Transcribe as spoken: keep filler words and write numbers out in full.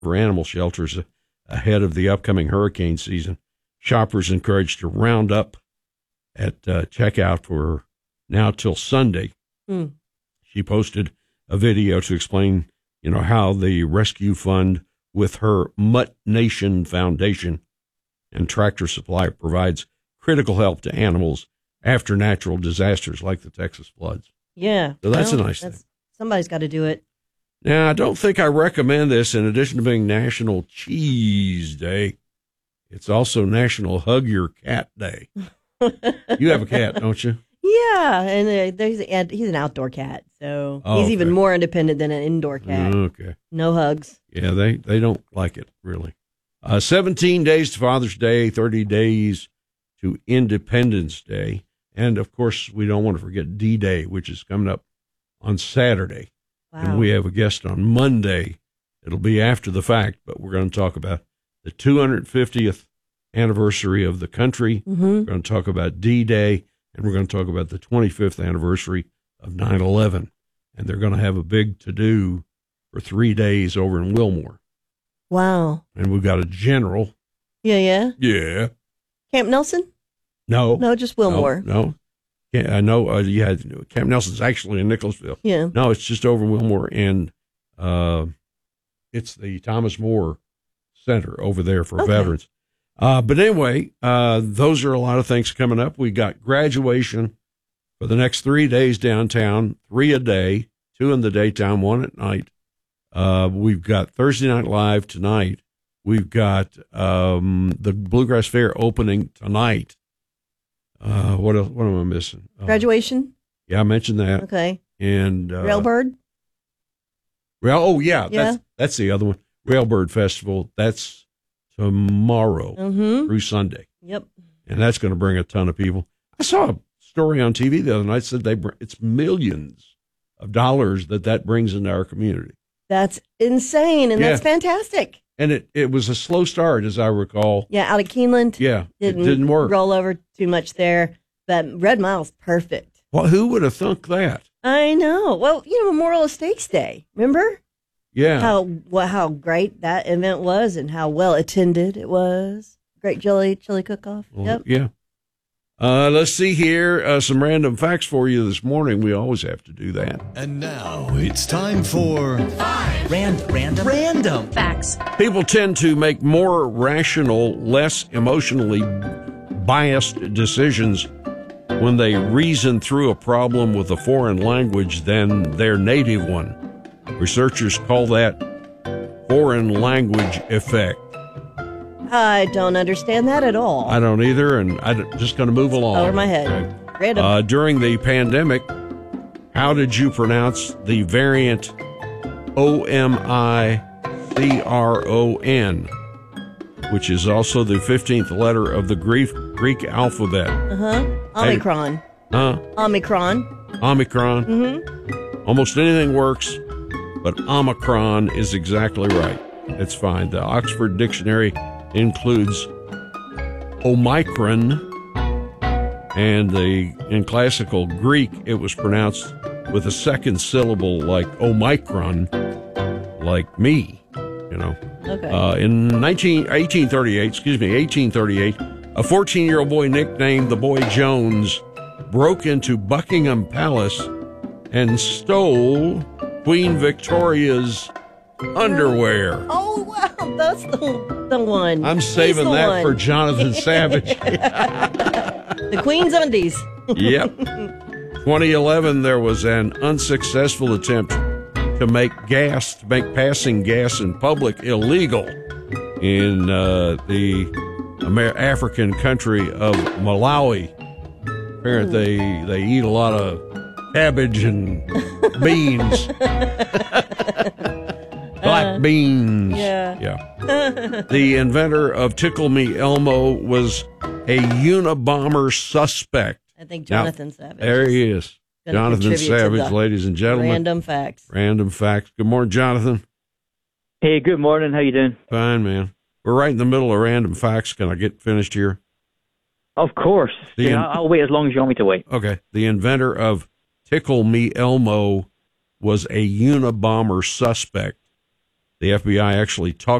for animal shelters ahead of the upcoming hurricane season. Shoppers encouraged to round up at uh, checkout for now till Sunday. Mm. She posted a video to explain, you know, how the rescue fund with her Mutt Nation Foundation and Tractor Supply provides critical help to animals after natural disasters like the Texas floods. Yeah. So that's well, a nice that's, thing. Somebody's got to do it. Now, I don't think I recommend this. In addition to being National Cheese Day, it's also National Hug Your Cat Day. You have a cat, don't you? Yeah, and uh, there's a, he's an outdoor cat, so Oh, he's okay. even more independent than an indoor cat. Okay. No hugs. Yeah, they, they don't like it, really. Uh, seventeen days to Father's Day, thirty days to Independence Day. And, of course, we don't want to forget D-Day, which is coming up on Saturday. Wow. And we have a guest on Monday. It'll be after the fact, but we're going to talk about the two hundred fiftieth anniversary of the country. Mm-hmm. We're going to talk about D-Day, and we're going to talk about the twenty-fifth anniversary of nine eleven. And they're going to have a big to-do for three days over in Wilmore. Wow. And we've got a general. Yeah, yeah. Yeah. Camp Nelson? No. No, just Wilmore. No. no. Yeah, I know. Uh, you had Camp Nelson's actually in Nicholasville. Yeah. No, it's just over in Wilmore, and uh, it's the Thomas More Center over there for Okay. veterans. Uh, but anyway, uh, those are a lot of things coming up. We got graduation for the next three days downtown, three a day, two in the daytime, one at night. Uh, we've got Thursday Night Live tonight. We've got um, the Bluegrass Fair opening tonight. Uh, what else, what am I missing? Uh, Graduation? Yeah, I mentioned that. Okay. And uh, Railbird? Rail. Oh yeah, Yeah. that's that's the other one. Railbird Festival. That's tomorrow Mm-hmm. through Sunday, Yep. and that's going to bring a ton of people. I saw a story on T V the other night said they br- it's millions of dollars that that brings into our community, That's insane, and Yeah. that's fantastic. and it it was a slow start as I recall. Yeah, out of Keeneland. Yeah, Didn't, it didn't work. roll over too much there, but Red Mile's perfect. Well, who would have thunk that? I know. Well, you know, Memorial Estates Day. Remember Yeah. how well, how great that event was and how well attended it was. Great chili chili cook-off. Well, Yep. Yeah. Uh, let's see here. Uh, some random facts for you this morning. We always have to do that. And now it's time for Rand, random, random Facts. People tend to make more rational, less emotionally biased decisions when they reason through a problem with a foreign language than their native one. Researchers call that foreign language effect. I don't understand that at all. I don't either, and I'm just going to move along. Over my head. Okay. Random. Uh, during the pandemic, how did you pronounce the variant O M I C R O N, which is also the fifteenth letter of the Greek, Greek alphabet? uh-huh. Omicron. Huh? Omicron. Omicron? Mm-hmm. Almost anything works, but Omicron is exactly right. It's fine. The Oxford Dictionary includes Omicron, and the in classical Greek it was pronounced with a second syllable like Omicron, like me, you know. Okay. Uh, in nineteen, eighteen thirty-eight, excuse me, eighteen thirty-eight, a fourteen-year-old boy nicknamed the Boy Jones broke into Buckingham Palace and stole Queen Victoria's underwear. Oh, wow. That's the, the one. I'm He's saving the that one. for Jonathan Savage. The Queen's undies. Yep. twenty eleven, there was an unsuccessful attempt to make gas, to make passing gas in public illegal in uh, the Amer- African country of Malawi. Apparently, they, they eat a lot of cabbage and beans. Black beans. yeah. Yeah. The inventor of Tickle Me Elmo was a Unabomber suspect. I think Now, Jonathan Savage. There he is. Gonna Jonathan contribute to Savage, the ladies and gentlemen. Random facts. Random facts. Good morning, Jonathan. Hey, good morning. How you doing? Fine, man. We're right in the middle of random facts. Can I get finished here? Of course. The Yeah, in- I'll wait as long as you want me to wait. Okay. The inventor of Tickle Me Elmo was a Unabomber suspect. The F B I actually talked